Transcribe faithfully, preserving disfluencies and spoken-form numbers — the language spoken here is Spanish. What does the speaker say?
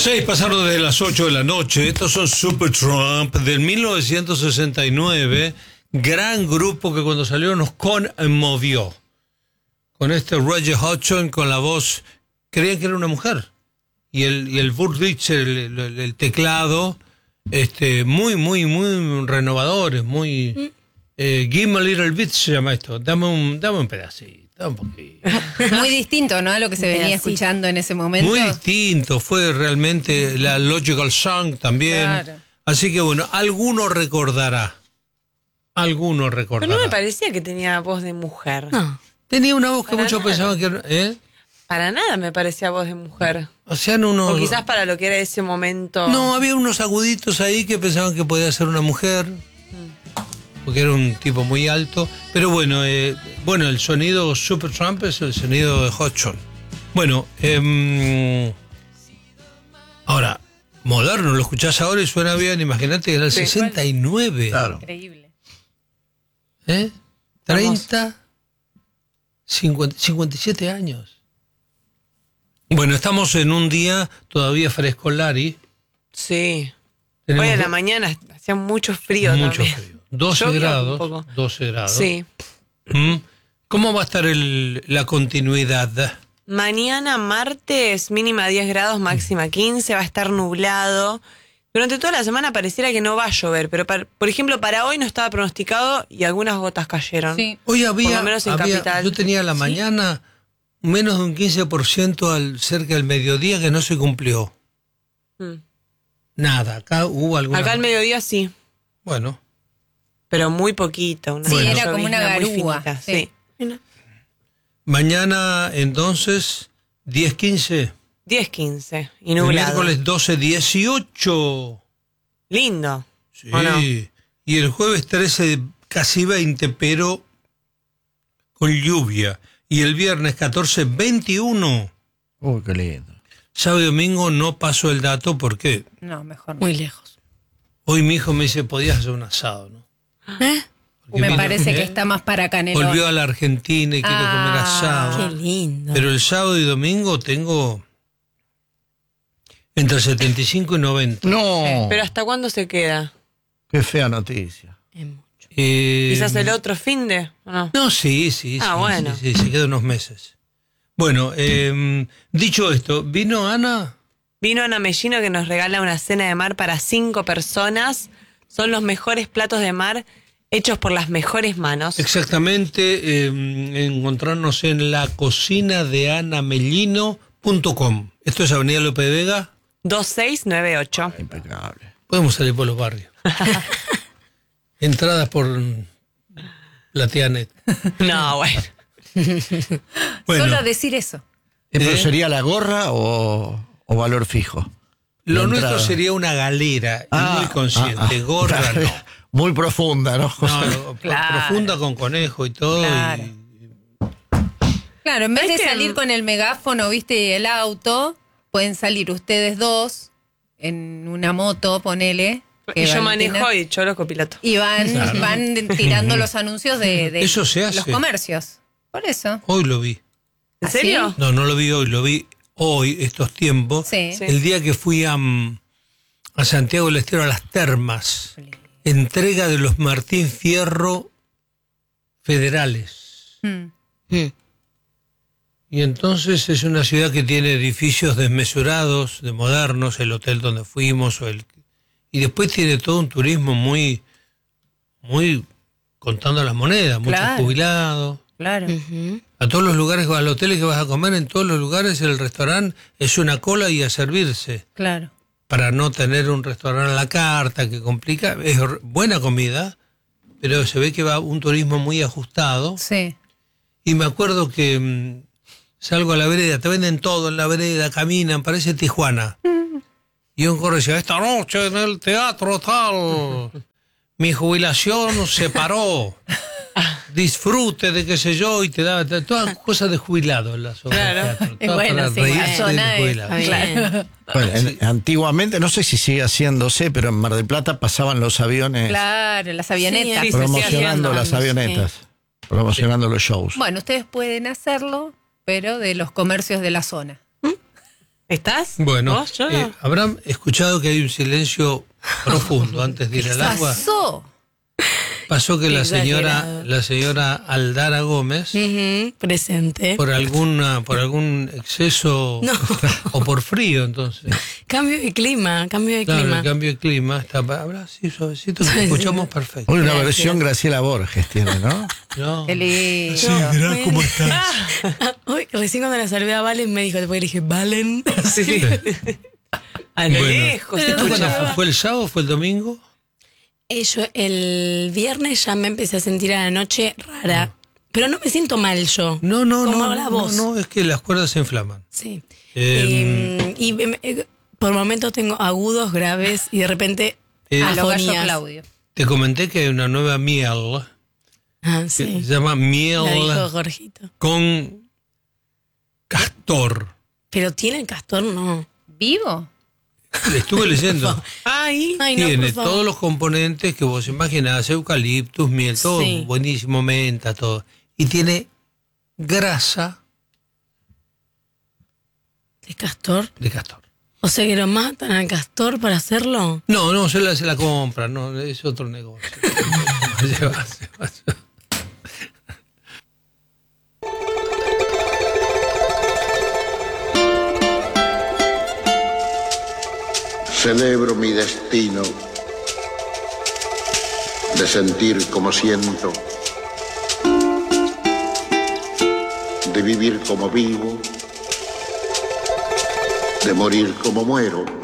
Seis pasaron de las ocho de la noche. Estos son Supertramp del mil novecientos sesenta y nueve. Gran grupo que cuando salió nos conmovió. Con este Roger Hodgson con la voz, creían que era una mujer. Y el, y el Bullrich, el, el, el teclado, este, muy, muy, muy renovadores, muy... Mm. Eh, give me a little bit se llama esto. Dame un, dame un pedacito, dame un poquito. Muy distinto, ¿no? A lo que se venía pedacito. escuchando en ese momento. Muy distinto, fue realmente la Logical Song también. Claro. Así que bueno, alguno recordará. Alguno recordará. Pero no me parecía que tenía voz de mujer. No. Tenía una voz que para muchos nada. pensaban que era... ¿eh? Para nada me parecía voz de mujer. O sea, no, no, o quizás para lo que era ese momento. No, había unos aguditos ahí que pensaban que podía ser una mujer. Porque era un tipo muy alto. Pero bueno, eh, bueno, el sonido Supertramp es el sonido de Hodgson. Bueno, eh, ahora, moderno, lo escuchás ahora y suena bien. Imagínate que era el sí, sesenta y nueve. Claro. Increíble. ¿Eh? treinta, cincuenta, cincuenta y siete años. Bueno, estamos en un día todavía fresco, Lari. Sí. Tenemos Hoy a la mañana hacía mucho frío mucho también. frío. doce Llovía grados. doce grados. Sí. ¿Mm? ¿Cómo va a estar el, la continuidad? Mañana, martes, mínima diez grados, máxima quince, va a estar nublado. Durante toda la semana pareciera que no va a llover, pero para, por ejemplo, para hoy no estaba pronosticado y algunas gotas cayeron. Sí. Hoy había, por lo menos en había Capital. yo tenía a la mañana ¿sí? menos de un quince por ciento al, cerca del mediodía que no se cumplió. Hmm. Nada, acá hubo alguna... Acá al mediodía sí. Bueno. Pero muy poquito. Una sí, bueno. era como una garúa. Finita, sí. sí. Mañana, entonces, diez quince. diez quince. Y El nublado. miércoles doce dieciocho. Lindo. Sí. ¿O no? Y el jueves trece, casi veinte, pero con lluvia. Y el viernes catorce, veintiuno. Uy, qué lindo. Sábado y domingo no paso el dato porque... No, mejor no. Muy lejos. Hoy mi hijo me dice, podías hacer un asado, ¿no? ¿Eh? Me vino, parece ¿eh? que está más para Canelón. Volvió a la Argentina y quiere ah, comer asado. Qué lindo. Pero el sábado y domingo tengo entre setenta y cinco y noventa. No. Pero ¿hasta cuándo se queda? Qué fea noticia. Es mucho. Eh, ¿Quizás el otro fin de? ¿O no? No, sí, sí. Ah, sí, bueno. Sí, sí, se queda unos meses. Bueno, eh, dicho esto, ¿vino Ana? Vino Ana Mellino que nos regala una cena de mar para cinco personas. Son los mejores platos de mar hechos por las mejores manos. Exactamente, eh, encontrarnos en la cocina de ana mellino punto com. Esto es Avenida López de Vega. dos seis nueve ocho. Impecable. Podemos salir por los barrios. Entradas por la Tianet. No, bueno. Bueno, Solo decir eso. ¿Eh, ¿Pero ¿Eh? sería la gorra o, o valor fijo? lo La nuestro entrada. sería una galera, y Ah, muy consciente, ah, ah. gorra no. Muy profunda, ¿no? No, no, Claro. profunda con conejo y todo. Claro. Y, Claro, en vez de Es que- salir con el megáfono, viste, el auto, pueden salir ustedes dos en una moto, ponele. que Y yo Valentina- manejo y yo los copiloto. Y van, van tirando los anuncios de, de Eso se hace. los comercios. Por eso. hoy lo vi. ¿En ¿Ah, sí? serio? No, no lo vi hoy, lo vi hoy, estos tiempos. Sí. Sí. El día que fui a, mm, a Santiago del Estero, a las termas. Entrega de los Martín Fierro federales. Mm. Y entonces es una ciudad que tiene edificios desmesurados, de modernos, el hotel donde fuimos, o el y después tiene todo un turismo muy, muy contando las monedas, muchos Claro. jubilados. Claro. A todos los lugares, a los hoteles que vas a comer, en todos los lugares el restaurante es una cola y a servirse. Claro. Para no tener un restaurante a la carta que complica, es buena comida, pero se ve que va un turismo muy ajustado. Sí. Y me acuerdo que mmm, salgo a la vereda, te venden todo en la vereda, caminan, parece Tijuana. Y un correo decía, esta noche en el teatro tal, mi jubilación se paró. Disfrute de qué sé yo, y te da te- todas cosas de jubilado en la zona Claro. del teatro. Y Todo bueno, para sí, la reírse zona del es- jubilado. Claro. Bueno, en- antiguamente, no sé si sigue haciéndose, pero en Mar del Plata pasaban los aviones Claro, las avionetas. Sí, sí, promocionando sí, las sí. avionetas, promocionando los shows. Bueno, ustedes pueden hacerlo, pero de los comercios de la zona. ¿Estás? Bueno, ¿Vos? Yo no. eh, habrán escuchado que hay un silencio profundo antes de ir ¿Qué al agua. pasó? Pasó que la señora, Exagerado. la señora Aldara Gómez, Ujú, presente. por alguna, por algún exceso No. o por frío, entonces. Cambio de clima, cambio de Claro, clima. el cambio de clima está, habla así suavecito, que te escuchamos perfecto. Hoy una Gracias. versión Graciela Borges tiene, ¿no? No. Qué lindo. Sí, mirá cómo estás. Hoy, recién cuando la salvé a Valen me dijo, después le dije, Valen. Sí. A lo Bueno. lejos se ¿Esto cuándo escuchaba. fue? ¿Fue el sábado o fue el domingo? Eh, yo el viernes ya me empecé a sentir a la noche rara. Pero no me siento mal yo. No, no, Como no, la no, voz. no, es que las cuerdas se inflaman. Sí. Eh, Eh, y eh, eh, por momentos tengo agudos, graves y de repente Eh, A lo gallo afonías. Claudio. Te comenté que hay una nueva miel Ah, que sí. se llama miel La dijo Jorgito. con castor. Pero tiene el castor, no. ¿Vivo? Le estuve leyendo. Ay, Ay, no, Tiene por favor. todos los componentes que vos imaginás, eucaliptus, miel, todo Sí. buenísimo, menta, todo. Y tiene grasa ¿De castor? de castor. O sea que lo matan al castor para hacerlo. No, no, se la, se la compran, no, es otro negocio. Se va, se va, se va. Celebro mi destino de sentir como siento, de vivir como vivo, de morir como muero.